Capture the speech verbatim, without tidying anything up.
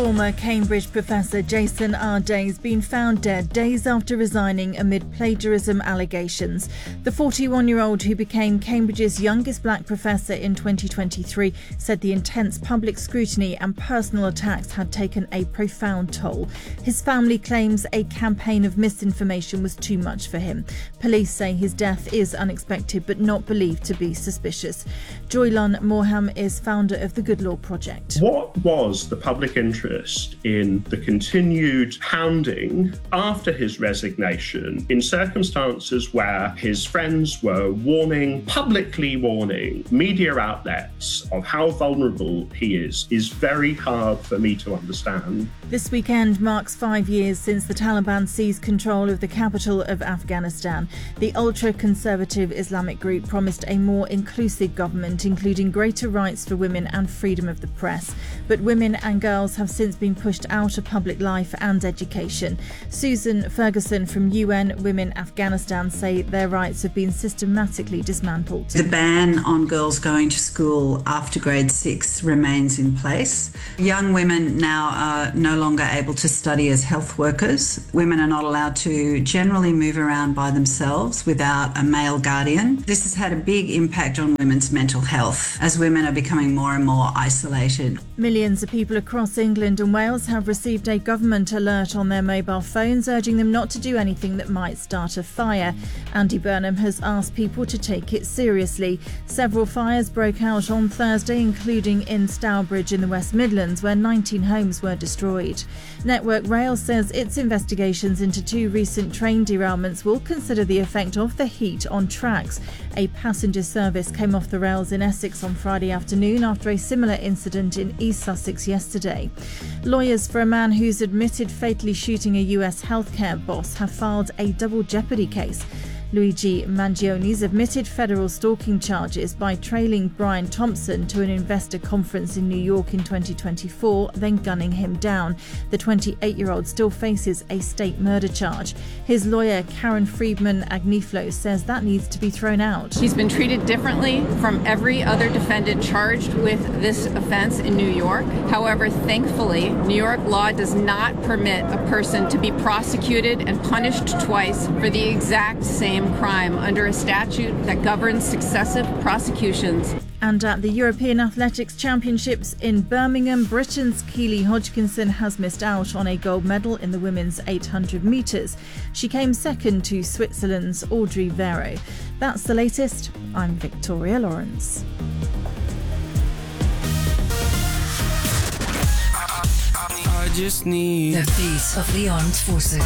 Former Cambridge professor Jason Arday has been found dead days after resigning amid plagiarism allegations. The forty-one-year-old, who became Cambridge's youngest black professor in twenty twenty-three, said the intense public scrutiny and personal attacks had taken a profound toll. His family claims a campaign of misinformation was too much for him. Police say his death is unexpected but not believed to be suspicious. Joylon Morham is founder of the Good Law Project. What was the public interest in the continued hounding after his resignation in circumstances where his friends were warning, publicly warning media outlets of how vulnerable he is, is very hard for me to understand. This weekend marks five years since the Taliban seized control of the capital of Afghanistan. The ultra-conservative Islamic group promised a more inclusive government, including greater rights for women and freedom of the press. But women and girls have since been pushed out of public life and education. Susan Ferguson from U N Women Afghanistan say their rights have been systematically dismantled. The ban on girls going to school after grade six remains in place. Young women now are no longer able to study as health workers. Women are not allowed to generally move around by themselves without a male guardian. This has had a big impact on women's mental health as women are becoming more and more isolated. Millions of people across England and Wales have received a government alert on their mobile phones urging them not to do anything that might start a fire. Andy Burnham has asked people to take it seriously. Several fires broke out on Thursday, including in Stourbridge in the West Midlands, where nineteen homes were destroyed. Network Rail says its investigations into two recent train derailments will consider the effect of the heat on tracks. A passenger service came off the rails in Essex on Friday afternoon after a similar incident in East Sussex yesterday. Lawyers for a man who's admitted fatally shooting a U S healthcare boss have filed a double jeopardy case. Luigi Mangioni's admitted federal stalking charges by trailing Brian Thompson to an investor conference in New York in twenty twenty-four, then gunning him down. The twenty-eight-year-old still faces a state murder charge. His lawyer, Karen Friedman Agniflo, says that needs to be thrown out. He's been treated differently from every other defendant charged with this offense in New York. However, thankfully, New York law does not permit a person to be prosecuted and punished twice for the exact same crime under a statute that governs successive prosecutions. And at the European Athletics Championships in Birmingham, Britain's Keely Hodgkinson has missed out on a gold medal in the women's eight hundred metres. She came second to Switzerland's Audrey Vero. That's the latest. I'm Victoria Lawrence. I just need the face of the armed forces.